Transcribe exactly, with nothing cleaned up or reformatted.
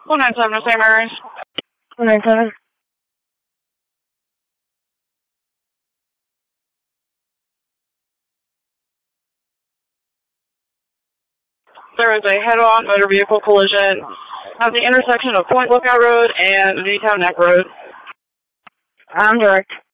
one nine seven to Saint Mary's. one nine seven. There is a head-on motor vehicle collision at the intersection of Point Lookout Road and Newtown Neck Road. I'm direct.